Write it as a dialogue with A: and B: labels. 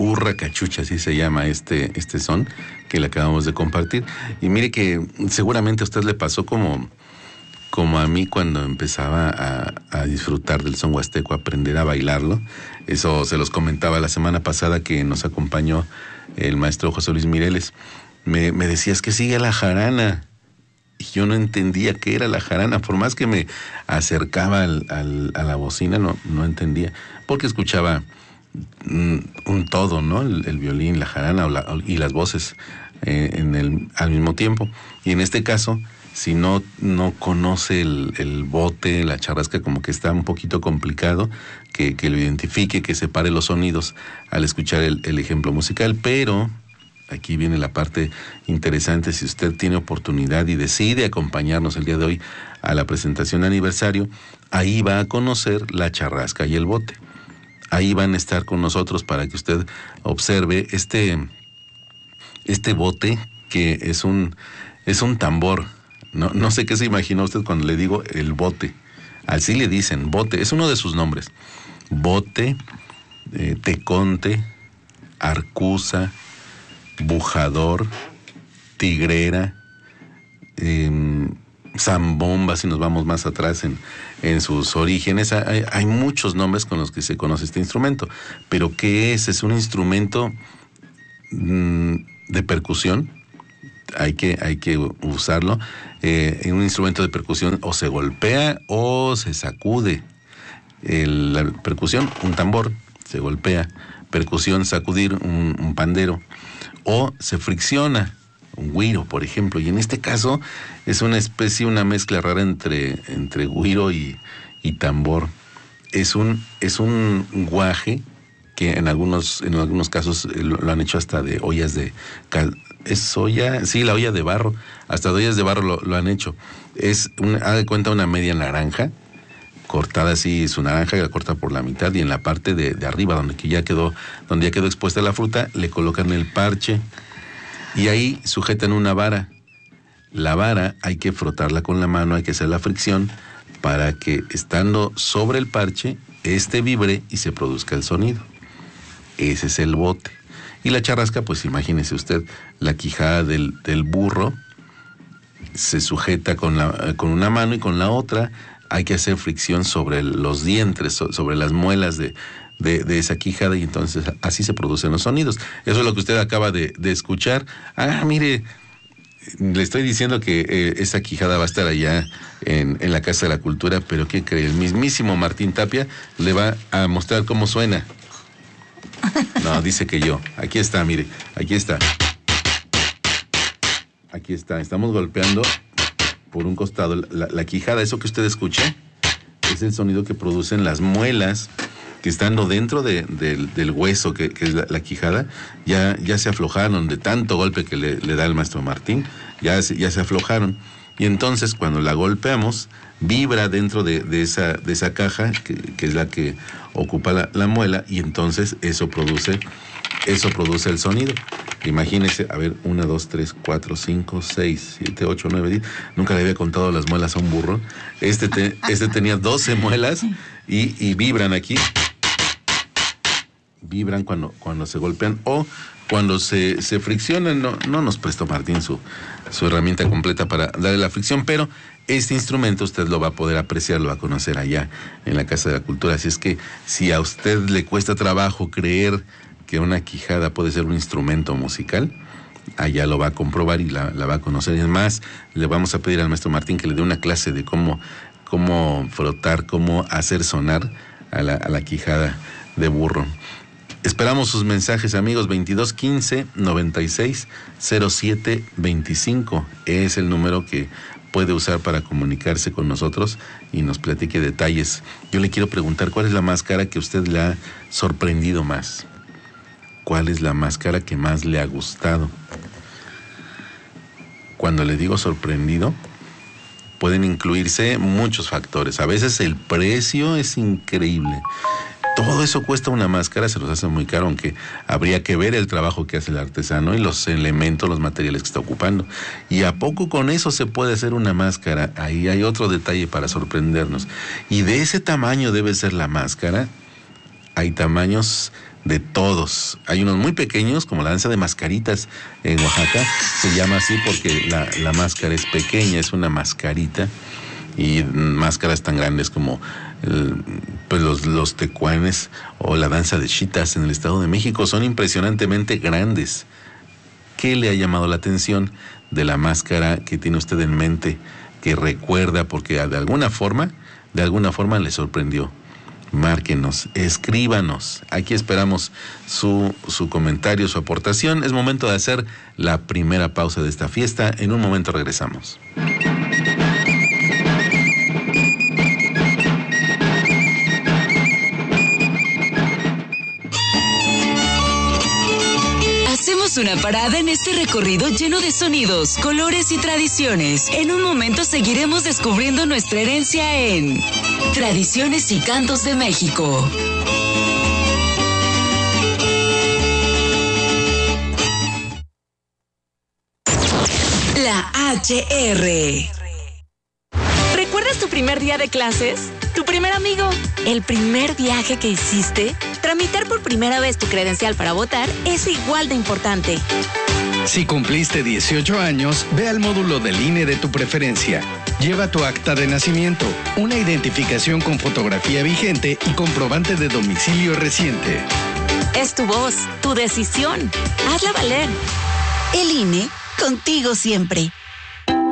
A: burra cachucha, así se llama este son que le acabamos de compartir. Y mire que seguramente a usted le pasó como a mí cuando empezaba a disfrutar del son huasteco, a aprender a bailarlo. Eso se los comentaba la semana pasada que nos acompañó el maestro José Luis Mireles. Me decía, es que sigue la jarana. Y yo no entendía qué era la jarana. Por más que me acercaba a la bocina, no entendía. Porque escuchaba un todo, ¿no? El violín, la jarana y las voces al mismo tiempo. Y en este caso, si no conoce el bote, la charrasca, como que está un poquito complicado que lo identifique, que separe los sonidos al escuchar el ejemplo musical. Pero aquí viene la parte interesante. Si usted tiene oportunidad y decide acompañarnos el día de hoy a la presentación de aniversario, ahí va a conocer la charrasca y el bote. Ahí van a estar con nosotros para que usted observe este bote, que es un tambor. No sé qué se imagina usted cuando le digo el bote. Así le dicen, bote. Es uno de sus nombres. Bote, teconte, arcusa, bujador, tigrera, zambomba, si nos vamos más atrás en sus orígenes. Hay muchos nombres con los que se conoce este instrumento. Pero ¿qué es? Es un instrumento de percusión. Hay que usarlo. En un instrumento de percusión o se golpea o se sacude. La percusión, un tambor, se golpea. Percusión, sacudir, un pandero. O se fricciona, un güiro, por ejemplo. Y en este caso es una mezcla rara entre güiro y tambor. Es un guaje que en algunos casos lo han hecho hasta de ollas de... la olla de barro. Hasta de ollas de barro lo han hecho. Haga de cuenta una media naranja, cortada así, su naranja la corta por la mitad, y en la parte de arriba, donde ya quedó expuesta la fruta, le colocan el parche y ahí sujetan una vara. La vara hay que frotarla con la mano, hay que hacer la fricción para que, estando sobre el parche, vibre y se produzca el sonido. Ese es el bote. Y la charrasca, pues imagínese usted, la quijada del burro se sujeta con una mano, y con la otra hay que hacer fricción sobre los dientes, sobre las muelas de esa quijada, y entonces así se producen los sonidos. Eso es lo que usted acaba de escuchar. Mire, le estoy diciendo que esa quijada va a estar allá en la Casa de la Cultura, pero ¿qué cree? El mismísimo Martín Tapia le va a mostrar cómo suena. No, dice que yo. Aquí está, mire, aquí está. Aquí está, estamos golpeando por un costado la quijada. Eso que usted escucha es el sonido que producen las muelas que, estando dentro del hueso que es la quijada, ya se aflojaron de tanto golpe que le da el maestro Martín. Ya se aflojaron. Y entonces, cuando la golpeamos, vibra dentro de esa caja que es la que ocupa la muela, y entonces eso produce el sonido. Imagínese, a ver, 1, 2, 3, 4, 5, 6, 7, 8, 9, 10. Nunca le había contado las muelas a un burro. Este tenía 12 muelas y vibran aquí. Vibran cuando se golpean o cuando se friccionan. No nos prestó Martín su herramienta completa para darle la fricción, pero este instrumento usted lo va a poder apreciar, lo va a conocer allá en la Casa de la Cultura. Así es que si a usted le cuesta trabajo creer que una quijada puede ser un instrumento musical, allá lo va a comprobar y la va a conocer. Y además, le vamos a pedir al maestro Martín que le dé una clase de cómo frotar, cómo hacer sonar a la quijada de burro. Esperamos sus mensajes, amigos. 2215-960725 es el número que puede usar para comunicarse con nosotros y nos platique detalles. Yo le quiero preguntar, ¿cuál es la máscara que usted le ha sorprendido más? ¿Cuál es la máscara que más le ha gustado? Cuando le digo sorprendido, pueden incluirse muchos factores. A veces el precio es increíble. Todo eso cuesta una máscara, se los hace muy caro, aunque habría que ver el trabajo que hace el artesano y los elementos, los materiales que está ocupando. ¿Y a poco con eso se puede hacer una máscara? Ahí hay otro detalle para sorprendernos. Y de ese tamaño debe ser la máscara. Hay tamaños de todos. Hay unos muy pequeños, como la danza de mascaritas en Oaxaca, se llama así porque la máscara es pequeña, es una mascarita, y máscaras tan grandes como pues los tecuanes o la danza de chitas en el Estado de México son impresionantemente grandes. ¿Qué le ha llamado la atención de la máscara que tiene usted en mente, que recuerda porque de alguna forma le sorprendió? Márquenos, escríbanos. Aquí esperamos su comentario, su aportación. Es momento de hacer la primera pausa de esta fiesta. En un momento regresamos.
B: Hacemos una parada en este recorrido lleno de sonidos, colores y tradiciones. En un momento seguiremos descubriendo nuestra herencia en Tradiciones y Cantos de México. La HR.
C: ¿Recuerdas tu primer día de clases? ¿Tu primer amigo? ¿El primer viaje que hiciste? Tramitar por primera vez tu credencial para votar es igual de importante.
D: Si cumpliste 18 años, ve al módulo del INE de tu preferencia. Lleva tu acta de nacimiento, una identificación con fotografía vigente y comprobante de domicilio reciente.
C: Es tu voz, tu decisión. Hazla valer.
B: El INE, contigo siempre.